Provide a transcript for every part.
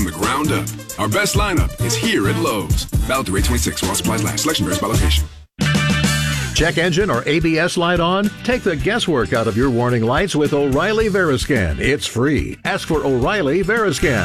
the ground up. Our best lineup is here at Lowe's. Valid through 8/26 while supplies last. Selection varies by location. Check engine or ABS light on? Take the guesswork out of your warning lights with O'Reilly Veriscan. It's free. Ask for O'Reilly Veriscan.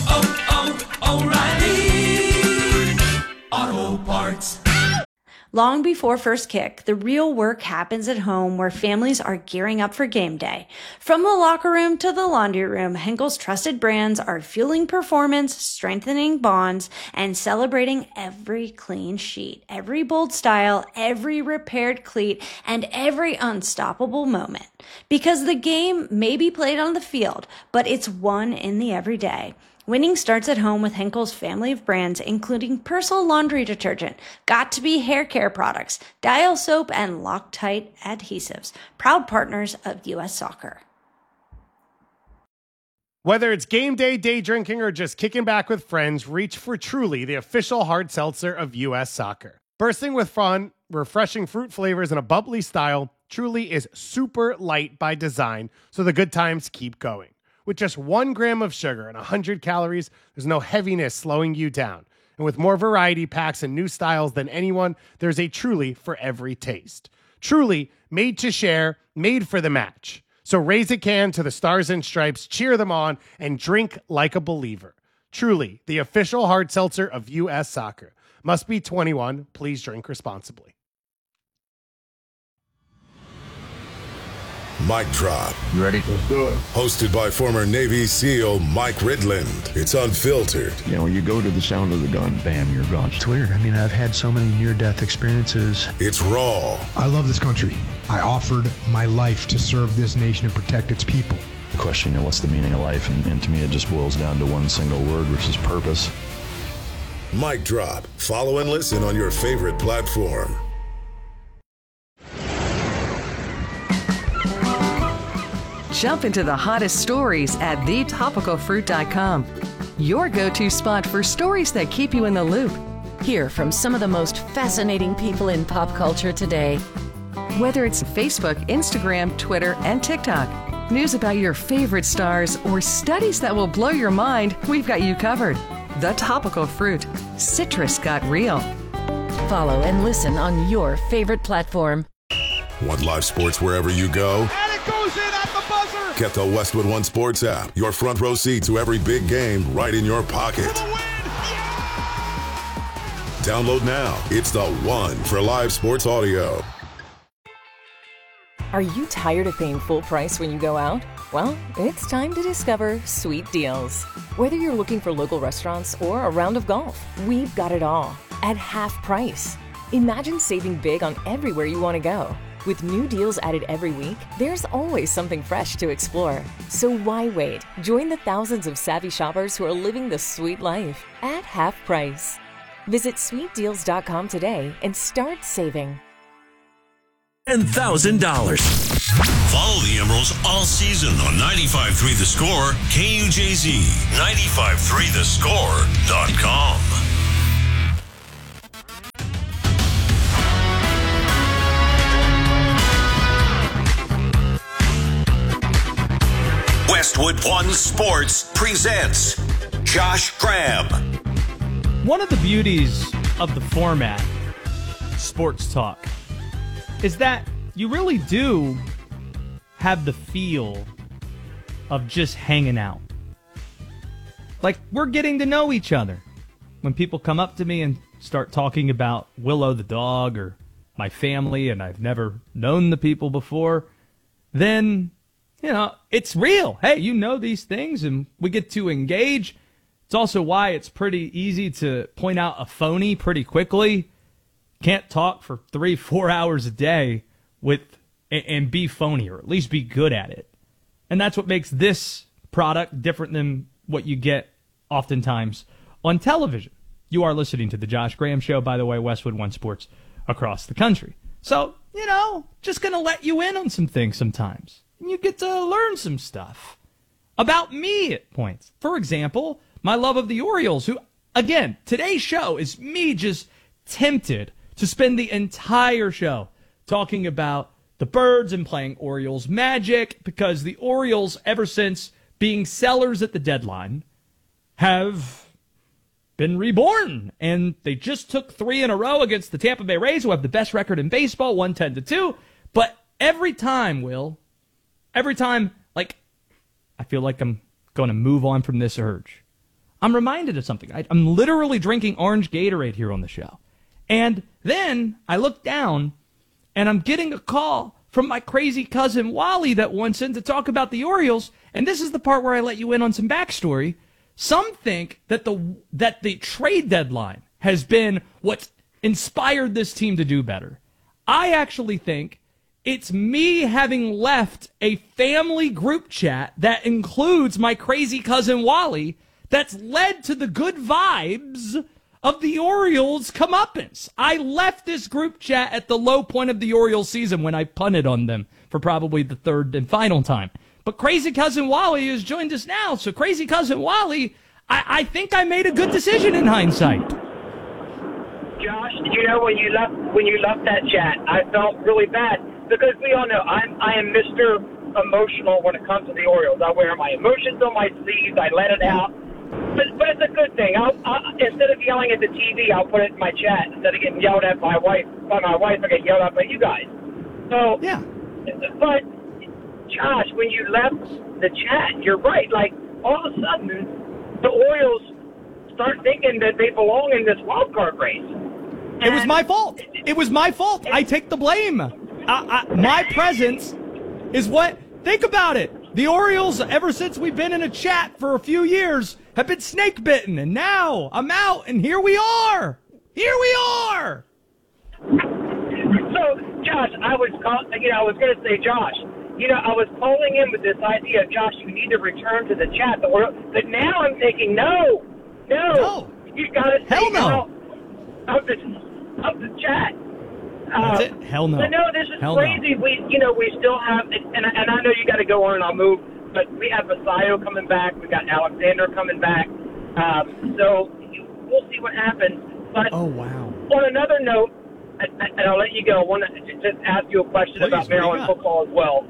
O'Reilly Auto Parts. Long before first kick, the real work happens at home where families are gearing up for game day. From the locker room to the laundry room, Henkel's trusted brands are fueling performance, strengthening bonds, and celebrating every clean sheet, every bold style, every repaired cleat, and every unstoppable moment. Because the game may be played on the field, but it's won in the everyday. Winning starts at home with Henkel's family of brands, including Persil laundry detergent, Got2b hair care products, Dial soap, and Loctite adhesives, proud partners of U.S. Soccer. Whether it's game day, day drinking, or just kicking back with friends, reach for Truly, the official hard seltzer of U.S. Soccer. Bursting with fun, refreshing fruit flavors, and a bubbly style, Truly is super light by design, so the good times keep going. With just 1 gram of sugar and 100 calories, there's no heaviness slowing you down. And with more variety packs and new styles than anyone, there's a Truly for every taste. Truly, made to share, made for the match. So raise a can to the Stars and Stripes, cheer them on, and drink like a believer. Truly, the official hard seltzer of U.S. Soccer. Must be 21. Please drink responsibly. Mic Drop. You ready? Let's do it. Hosted by former Navy SEAL Mike Ridland. It's unfiltered. You know, you go to the sound of the gun, bam, you're gone. It's weird. I mean, I've had so many near-death experiences. It's raw. I love this country. I offered my life to serve this nation and protect its people. The question, you know, what's the meaning of life? And to me, it just boils down to one single word, which is purpose. Mic Drop. Follow and listen on your favorite platform. Jump into the hottest stories at thetopicalfruit.com. Your go-to spot for stories that keep you in the loop. Hear from some of the most fascinating people in pop culture today. Whether it's Facebook, Instagram, Twitter, and TikTok, news about your favorite stars, or studies that will blow your mind, we've got you covered. The Topical Fruit. Citrus got real. Follow and listen on your favorite platform. Want live sports wherever you go? And it goes in at the buzzer! Get the Westwood One Sports app. Your front row seat to every big game right in your pocket. Download now. It's the one for live sports audio. Are you tired of paying full price when you go out? Well, it's time to discover Sweet Deals. Whether you're looking for local restaurants or a round of golf, we've got it all at half price. Imagine saving big on everywhere you want to go. With new deals added every week, there's always something fresh to explore. So why wait? Join the thousands of savvy shoppers who are living the sweet life at half price. Visit sweetdeals.com today and start saving. $10,000. Follow the Emeralds all season on 95.3 The Score, KUJZ, 95.3thescore.com. Westwood One Sports presents Josh Graham. One of the beauties of the format, Sports Talk, is that you really do have the feel of just hanging out. Like, we're getting to know each other. When people come up to me and start talking about Willow the dog or my family and I've never known the people before, then, you know, it's real. Hey, you know these things and we get to engage. It's also why it's pretty easy to point out a phony pretty quickly. Can't talk for 3-4 hours a day and be phony, or at least be good at it. And that's what makes this product different than what you get oftentimes on television. You are listening to The Josh Graham Show, by the way, Westwood One Sports across the country. So, you know, just going to let you in on some things sometimes. And you get to learn some stuff about me at points. For example, my love of the Orioles, who, again, today's show is me just tempted to spend the entire show talking about the Birds and playing Orioles Magic, because the Orioles, ever since being sellers at the deadline, have been reborn, and they just took 3 in a row against the Tampa Bay Rays, who have the best record in baseball, 110-2. But every time, like, I feel like I'm going to move on from this urge. I'm reminded of something. I'm literally drinking orange Gatorade here on the show. And then I look down, and I'm getting a call from my crazy cousin Wally that wants in to talk about the Orioles. And this is the part where I let you in on some backstory. Some think that the trade deadline has been what's inspired this team to do better. I actually think it's me having left a family group chat that includes my crazy cousin Wally that's led to the good vibes of the Orioles' comeuppance. I left this group chat at the low point of the Orioles season when I punted on them for probably the third and final time. But Crazy Cousin Wally has joined us now. So Crazy Cousin Wally, I think I made a good decision in hindsight. Josh, you know, when you left that chat, I felt really bad because we all know I am Mr. Emotional when it comes to the Orioles. I wear my emotions on my sleeves. I let it out. But it's a good thing. I'll instead of yelling at the TV, I'll put it in my chat. Instead of getting yelled at by my wife, I get yelled at by you guys. So, yeah. But, Josh, when you left the chat, you're right. Like, all of a sudden, the Orioles start thinking that they belong in this wild card race. It was my fault. It was my fault. I take the blame. My presence is what... Think about it. The Orioles, ever since we've been in a chat for a few years, have been snake bitten, and now I'm out, and here we are. Here we are. So, Josh, I was going to say, Josh, I was calling in with this idea, Josh, you need to return to the chat. But now I'm thinking, no, you got to stay out of the chat. That's it. Hell no. But no, this is crazy. No. We still have, and I know you got to go on and I'll move, but we have Vasallo coming back. We got Alexander coming back. So we'll see what happens. But oh wow. On another note, and I'll let you go. I want to just ask you a question about Maryland football as well.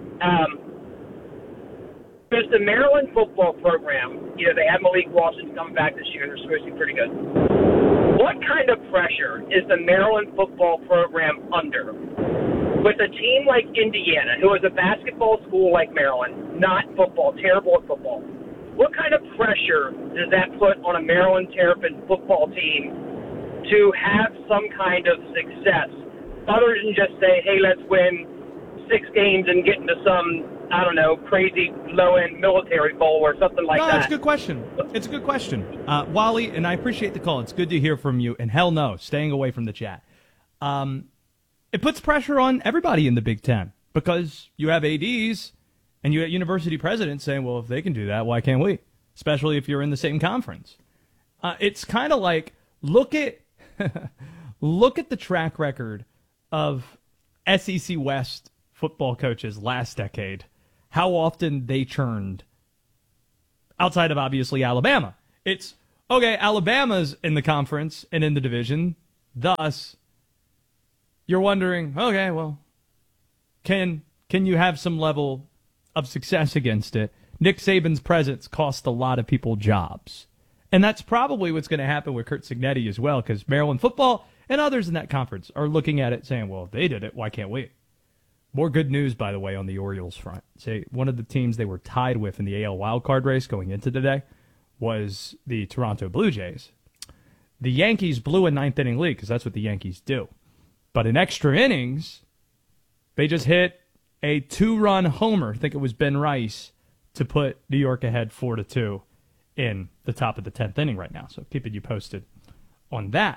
There's the Maryland football program. They have Malik Washington coming back this year, and they're supposed to be pretty good. What kind of pressure is the Maryland football program under with a team like Indiana, who is a basketball school like Maryland, not football, terrible at football? What kind of pressure does that put on a Maryland Terrapin football team to have some kind of success, other than just say, hey, let's win 6 games and get into some, I don't know, crazy low-end military bowl or something like that? No, that's a good question. It's a good question. Wally, and I appreciate the call. It's good to hear from you. And hell no, staying away from the chat. It puts pressure on everybody in the Big Ten because you have ADs and you have university presidents saying, well, if they can do that, why can't we? Especially if you're in the same conference. It's kind of like, look at the track record of SEC West football coaches last decade, how often they churned outside of obviously Alabama. It's, okay, Alabama's in the conference and in the division, thus you're wondering, okay, well, can you have some level of success against it? Nick Saban's presence cost a lot of people jobs. And that's probably what's going to happen with Curt Cignetti as well, because Maryland football and others in that conference are looking at it saying, well, if they did it, why can't we? More good news, by the way, on the Orioles front. Say one of the teams they were tied with in the AL wildcard race going into today was the Toronto Blue Jays. The Yankees blew a 9th-inning lead because that's what the Yankees do. But in extra innings, they just hit a 2-run homer. I think it was Ben Rice to put New York ahead 4-2 in the top of the 10th inning right now. So keeping you posted on that.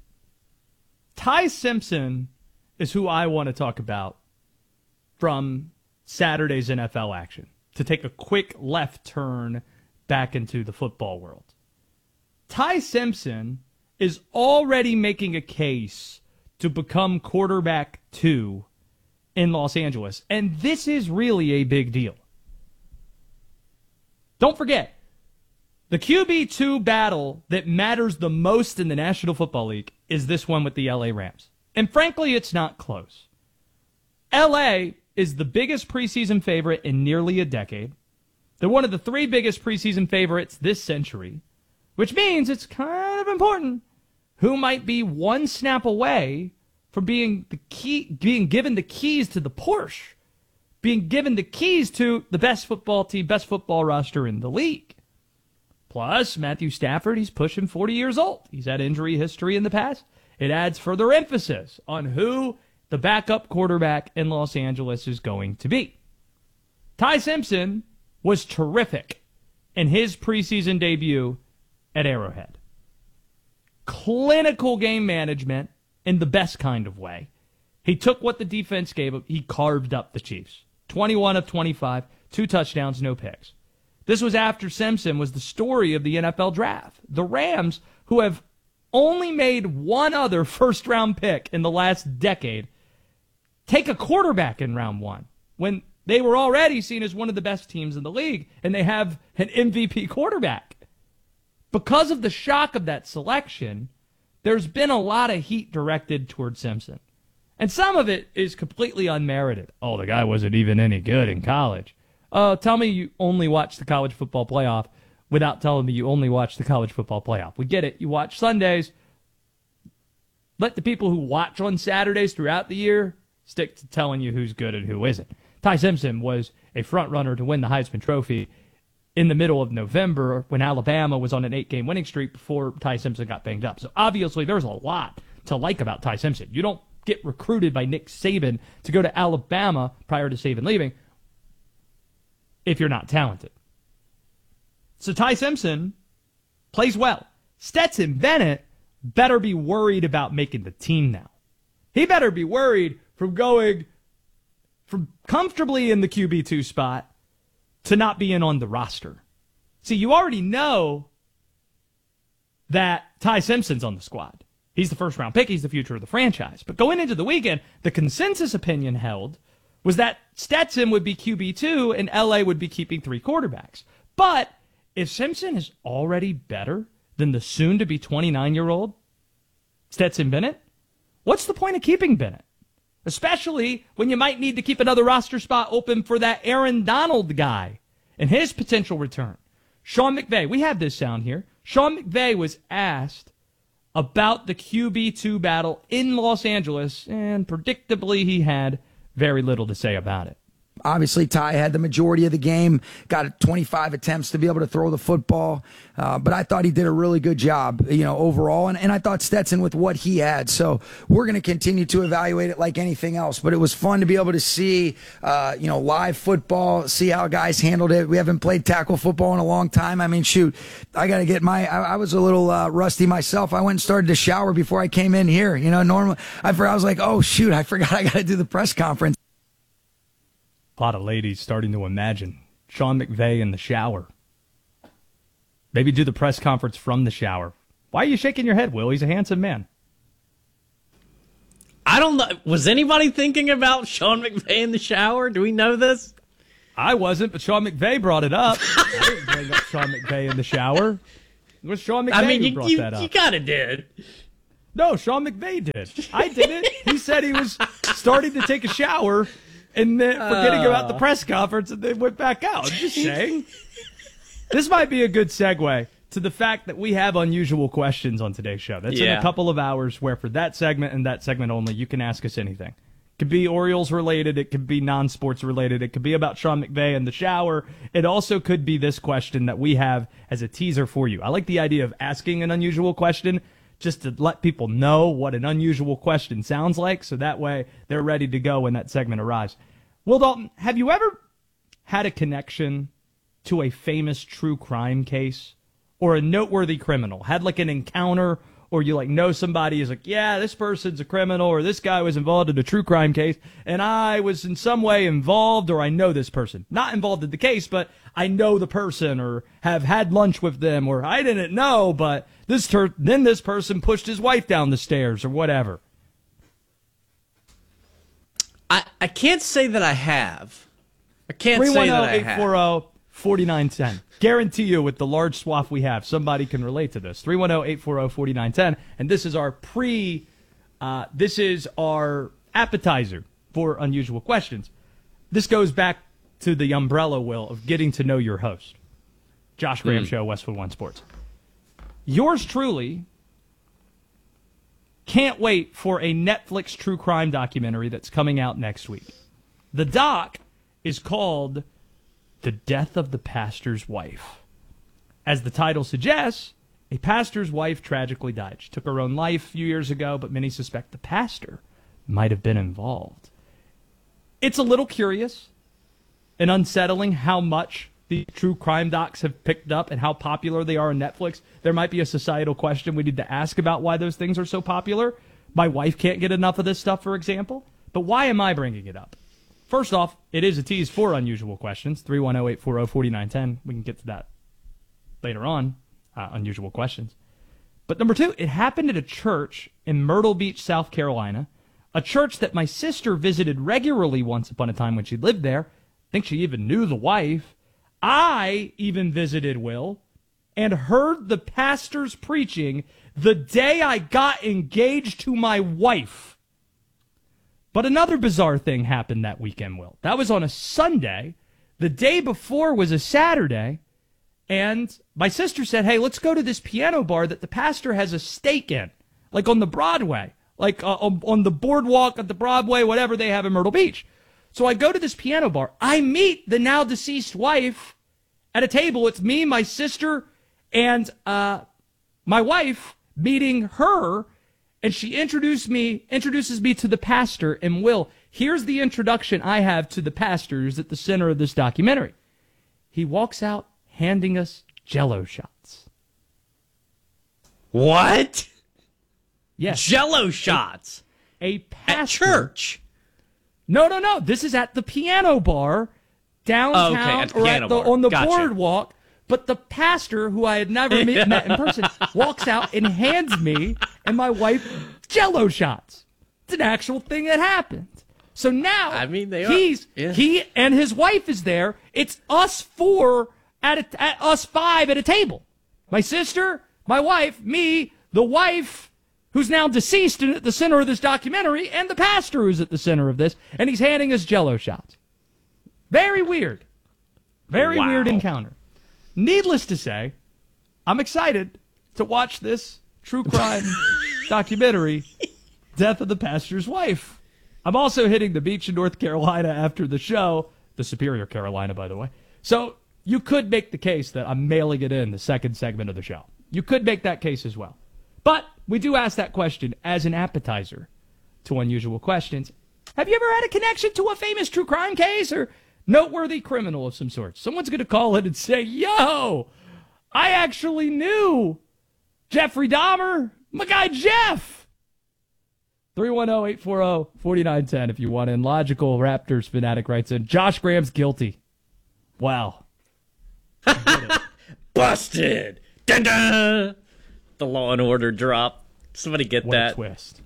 Ty Simpson is who I want to talk about from Saturday's NFL action, to take a quick left turn back into the football world. Ty Simpson is already making a case to become quarterback 2 in Los Angeles, and this is really a big deal. Don't forget, the QB2 battle that matters the most in the National Football League is this one with the LA Rams. And frankly, it's not close. LA is the biggest preseason favorite in nearly a decade. They're one of the 3 biggest preseason favorites this century, which means it's kind of important who might be one snap away from being given the keys to the Porsche, being given the keys to the best football team, best football roster in the league. Plus, Matthew Stafford, he's pushing 40 years old. He's had injury history in the past. It adds further emphasis on who the backup quarterback in Los Angeles is going to be. Ty Simpson was terrific in his preseason debut at Arrowhead. Clinical game management in the best kind of way. He took what the defense gave him. He carved up the Chiefs. 21 of 25, 2 touchdowns, no picks. This was after Simpson was the story of the NFL draft. The Rams, who have only made one other first-round pick in the last decade, take a quarterback in round 1 when they were already seen as one of the best teams in the league, and they have an MVP quarterback. Because of the shock of that selection, there's been a lot of heat directed toward Simpson. And some of it is completely unmerited. Oh, the guy wasn't even any good in college. Tell me you only watch the college football playoff without telling me you only watch the college football playoff. We get it. You watch Sundays. Let the people who watch on Saturdays throughout the year stick to telling you who's good and who isn't. Ty Simpson was a front runner to win the Heisman Trophy in the middle of November when Alabama was on an 8-game winning streak before Ty Simpson got banged up. So obviously there's a lot to like about Ty Simpson. You don't get recruited by Nick Saban to go to Alabama prior to Saban leaving if you're not talented. So Ty Simpson plays well. Stetson Bennett better be worried about making the team now. He better be worried from going from comfortably in the QB2 spot to not being on the roster. See, you already know that Ty Simpson's on the squad. He's the first-round pick. He's the future of the franchise. But going into the weekend, the consensus opinion held was that Stetson would be QB2 and LA would be keeping 3 quarterbacks. But if Simpson is already better than the soon-to-be 29-year-old Stetson Bennett, what's the point of keeping Bennett? Especially when you might need to keep another roster spot open for that Aaron Donald guy and his potential return. Sean McVay, we have this sound here. Sean McVay was asked about the QB2 battle in Los Angeles, and predictably he had very little to say about it. Obviously, Ty had the majority of the game, got 25 attempts to be able to throw the football. But I thought he did a really good job, overall. And I thought Stetson with what he had. So we're going to continue to evaluate it like anything else. But it was fun to be able to see, live football, see how guys handled it. We haven't played tackle football in a long time. I mean, shoot, I got to get I was a little rusty myself. I went and started to shower before I came in here. Normally I was like, oh, shoot, I forgot I got to do the press conference. A lot of ladies starting to imagine Sean McVay in the shower. Maybe do the press conference from the shower. Why are you shaking your head, Will? He's a handsome man. I don't know. Was anybody thinking about Sean McVay in the shower? Do we know this? I wasn't, but Sean McVay brought it up. I didn't bring up Sean McVay in the shower. It was Sean McVay who brought that up. You kind of did. No, Sean McVay did. I didn't. He said he was starting to take a shower and then forgetting about the press conference, and then went back out. I'm just saying. This might be a good segue to the fact that we have unusual questions on today's show. That's in a couple of hours, where for that segment and that segment only, you can ask us anything. It could be Orioles related. It could be non-sports related. It could be about Sean McVay and the shower. It also could be this question that we have as a teaser for you. I like the idea of asking an unusual question just to let people know what an unusual question sounds like, so that way they're ready to go when that segment arrives. Will Dalton, have you ever had a connection to a famous true crime case or a noteworthy criminal? Had like an encounter, or you know somebody is like, yeah, this person's a criminal, or this guy was involved in a true crime case, and I was in some way involved, or I know this person. Not involved in the case, but I know the person, or have had lunch with them, or I didn't know, but then this person pushed his wife down the stairs, or whatever. I can't say that I have. I can't say that I have. 310-840-4910. Guarantee you, with the large swath we have, somebody can relate to this. 310-840-4910. And this is our this is our appetizer for unusual questions. This goes back to the umbrella, Will, of getting to know your host. Josh Graham Show, Westwood One Sports. Yours truly can't wait for a Netflix true crime documentary that's coming out next week. The doc is called The Death of the Pastor's Wife. As the title suggests, a pastor's wife tragically died. She took her own life a few years ago, but many suspect the pastor might have been involved. It's a little curious and unsettling how much the true crime docs have picked up and how popular they are on Netflix. There might be a societal question we need to ask about why those things are so popular. My wife can't get enough of this stuff, for example. But why am I bringing it up? First off, it is a tease for Unusual Questions, 310-840-4910. We can get to that later on, Unusual Questions. But number two, it happened at a church in Myrtle Beach, South Carolina, a church that my sister visited regularly once upon a time when she lived there. I think she even knew the wife. I even visited, Will, and heard the pastor's preaching the day I got engaged to my wife. But another bizarre thing happened that weekend, Will. That was on a Sunday. The day before was a Saturday, and my sister said, hey, let's go to this piano bar that the pastor has a stake in, like on the Broadway, like on the boardwalk at the Broadway, whatever they have in Myrtle Beach. So I go to this piano bar. I meet the now deceased wife at a table. It's me, my sister, and my wife meeting her, and she introduces me to the pastor. And Will, here's the introduction I have to the pastor who's at the center of this documentary. He walks out handing us Jell-O shots. What? Yes. Jell-O shots? A pastor. At church? No. This is at the piano bar downtown on the boardwalk. But the pastor, who I had never met in person, walks out and hands me and my wife Jell-O shots. It's an actual thing that happened. So now he and his wife is there. It's us four us five at a table. My sister, my wife, me, the wife, who's now deceased and at the center of this documentary, and the pastor who's at the center of this, and he's handing us Jell-O shots. Very weird. Very weird encounter. Needless to say, I'm excited to watch this true crime documentary, Death of the Pastor's Wife. I'm also hitting the beach in North Carolina after the show, the Superior Carolina, by the way. So you could make the case that I'm mailing it in the second segment of the show. You could make that case as well. But we do ask that question as an appetizer to Unusual Questions. Have you ever had a connection to a famous true crime case or noteworthy criminal of some sort? Someone's going to call in and say, yo, I actually knew Jeffrey Dahmer, my guy Jeff. 310-840-4910 if you want in. Logical Raptors fanatic writes in, Josh Graham's guilty. Wow. Busted. Dun, dun. The Law and Order drop. Somebody get what that. A twist.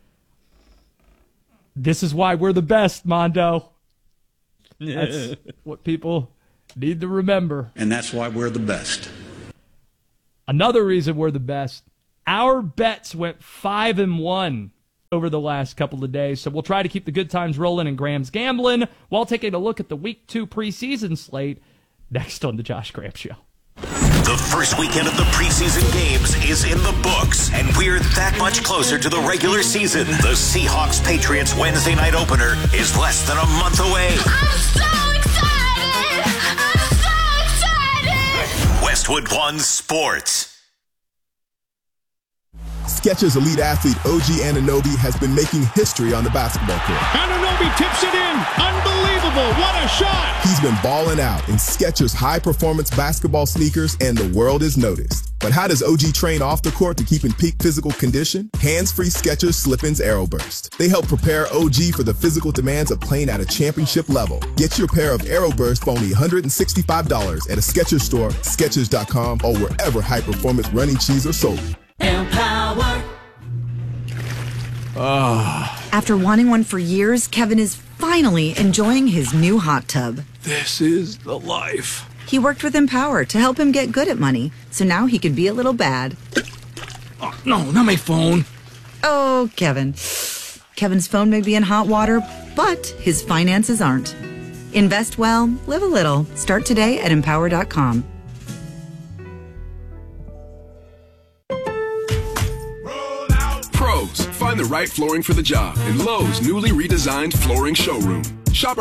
This is why we're the best, Mondo. That's what people need to remember. And that's why we're the best. Another reason we're the best, our bets went 5-1 over the last couple of days, so we'll try to keep the good times rolling in Graham's Gambling while taking a look at the Week 2 preseason slate next on the Josh Graham Show. The first weekend of the preseason games is in the books, and we're that much closer to the regular season. The Seahawks-Patriots Wednesday night opener is less than a month away. I'm so excited! I'm so excited! Westwood One Sports. Skechers elite athlete OG Anunoby has been making history on the basketball court. Anunoby tips it in. Unbelievable. What a shot. He's been balling out in Skechers high-performance basketball sneakers, and the world has noticed. But how does OG train off the court to keep in peak physical condition? Hands-free Skechers Slip-ins Aeroburst. They help prepare OG for the physical demands of playing at a championship level. Get your pair of Aeroburst for only $165 at a Skechers store, Skechers.com, or wherever high-performance running shoes are sold. Empower. After wanting one for years, Kevin is finally enjoying his new hot tub. This is the life. He worked with Empower to help him get good at money, so now he can be a little bad. Oh, no, not my phone. Oh, Kevin. Kevin's phone may be in hot water, but his finances aren't. Invest well, live a little. Start today at empower.com. Pros, find the right flooring for the job in Lowe's newly redesigned flooring showroom. Shop